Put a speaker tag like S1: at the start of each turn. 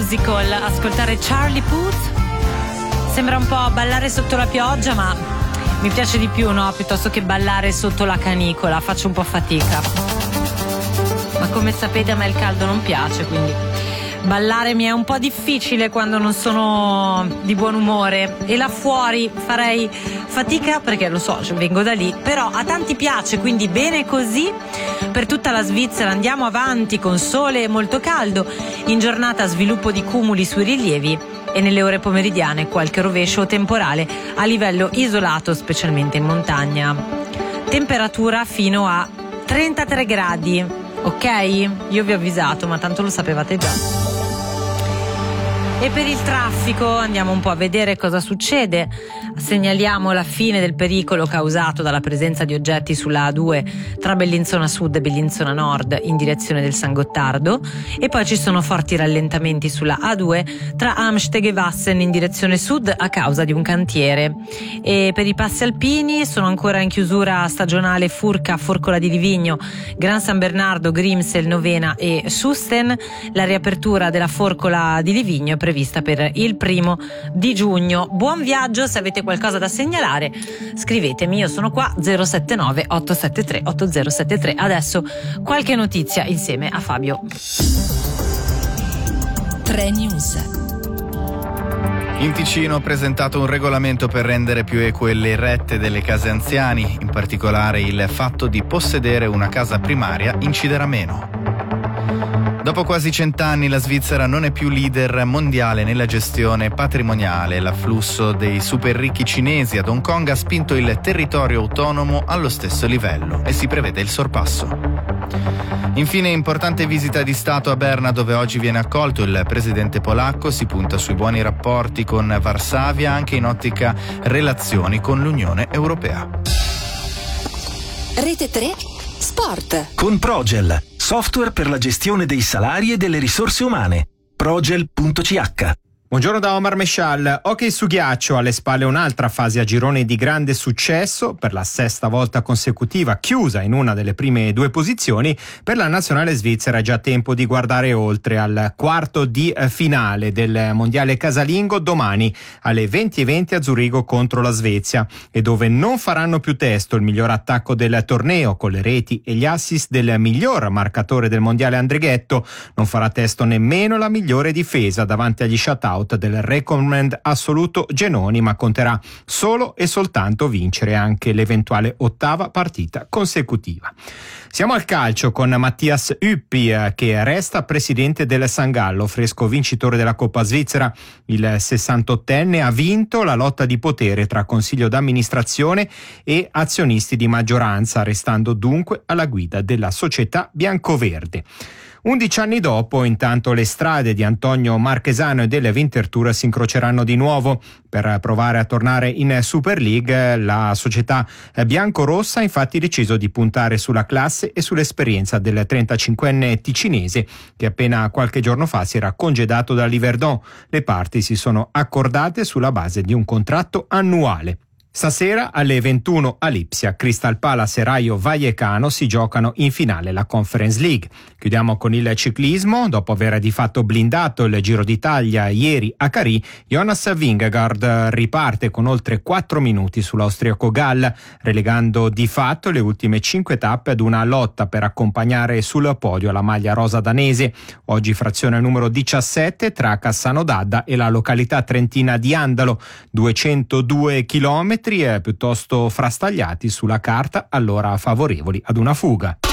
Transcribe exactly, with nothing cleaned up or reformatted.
S1: musical, ascoltare Charlie Puth. Sembra un po' ballare sotto la pioggia, ma mi piace di più, no? Piuttosto che ballare sotto la canicola, faccio un po' fatica. Ma come sapete a me il caldo non piace, quindi ballare mi è un po' difficile quando non sono di buon umore, e là fuori farei fatica perché lo so, vengo da lì, però a tanti piace, quindi bene così. Per tutta la Svizzera andiamo avanti con sole molto caldo, in giornata sviluppo di cumuli sui rilievi e nelle ore pomeridiane qualche rovescio temporale a livello isolato, specialmente in montagna. Temperatura fino a trentatré gradi, ok? Io vi ho avvisato, ma tanto lo sapevate già. E per il traffico andiamo un po' a vedere cosa succede. Segnaliamo la fine del pericolo causato dalla presenza di oggetti sulla A due tra Bellinzona Sud e Bellinzona Nord in direzione del San Gottardo, e poi ci sono forti rallentamenti sulla A due tra Amsteg e Wassen in direzione sud a causa di un cantiere. E per i passi alpini sono ancora in chiusura stagionale Furca, Forcola di Livigno, Gran San Bernardo, Grimsel, Novena e Susten. La riapertura della Forcola di Livigno è prevista per il primo di giugno. Buon viaggio, se avete qualcosa da segnalare scrivetemi, io sono qua zero sette nove otto sette tre otto zero sette tre. Adesso qualche notizia insieme a Fabio.
S2: tre News.
S3: In Ticino ho presentato un regolamento per rendere più eque le rette delle case anziani, in particolare il fatto di possedere una casa primaria inciderà meno. Dopo quasi cent'anni la Svizzera non è più leader mondiale nella gestione patrimoniale. L'afflusso dei super ricchi cinesi ad Hong Kong ha spinto il territorio autonomo allo stesso livello e si prevede il sorpasso. Infine, importante visita di Stato a Berna, dove oggi viene accolto il presidente polacco. Si punta sui buoni rapporti con Varsavia anche in ottica relazioni con l'Unione Europea.
S2: Rete tre Sport.
S4: Con Progel, software per la gestione dei salari e delle risorse umane. Progel punto c h.
S5: Buongiorno da Omar Meshal. Hockey su ghiaccio, alle spalle un'altra fase a gironi di grande successo, per la sesta volta consecutiva chiusa in una delle prime due posizioni. Per la nazionale svizzera è già tempo di guardare oltre al quarto di finale del mondiale casalingo domani alle venti e venti a Zurigo contro la Svezia, e dove non faranno più testo il miglior attacco del torneo con le reti e gli assist del miglior marcatore del mondiale Andrighetto. Non farà testo nemmeno la migliore difesa davanti agli shutout del recommend assoluto Genoni, ma conterà solo e soltanto vincere anche l'eventuale ottava partita consecutiva. Siamo al calcio con Mattias Uppi, che resta presidente del San Gallo, fresco vincitore della Coppa Svizzera. Il sessantottenne ha vinto la lotta di potere tra consiglio d'amministrazione e azionisti di maggioranza, restando dunque alla guida della società biancoverde. Undici anni dopo, intanto, le strade di Antonio Marchesano e delle Winterthur si incroceranno di nuovo per provare a tornare in Super League. La società biancorossa ha infatti deciso di puntare sulla classe e sull'esperienza del trentacinquenne ticinese, che appena qualche giorno fa si era congedato da Liverdon. Le parti si sono accordate sulla base di un contratto annuale. Stasera alle ventuno a Lipsia, Crystal Palace e Rayo Vallecano si giocano in finale la Conference League. Chiudiamo con il ciclismo. Dopo aver di fatto blindato il Giro d'Italia ieri a Carì, Jonas Vingegaard riparte con oltre quattro minuti sull'austriaco Gall, relegando di fatto le ultime cinque tappe ad una lotta per accompagnare sul podio la maglia rosa danese. Oggi frazione numero diciassette tra Cassano d'Adda e la località trentina di Andalo, duecentodue chilometri piuttosto frastagliati sulla carta, allora favorevoli ad una fuga.